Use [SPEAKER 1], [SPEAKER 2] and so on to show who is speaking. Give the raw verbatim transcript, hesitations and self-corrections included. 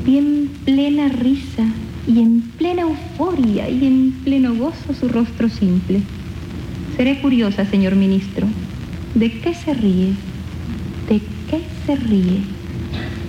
[SPEAKER 1] Vi en plena risa y en plena euforia y en pleno gozo su rostro simple. Seré curiosa, señor ministro. ¿De qué se ríe? ¿De qué se ríe?